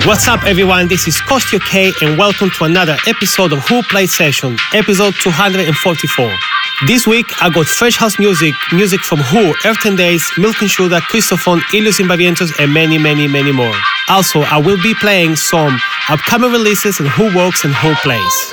What's up, everyone? This is Kosti OK, and welcome to another episode of Who Plays Session, episode 244. This week, I got fresh house music from Who, Earth 10 Days, Milk and Sugar, Cristophon, Ilios Imbavientos, and many, many, many more. Also, I will be playing some upcoming releases and Who works and Who plays.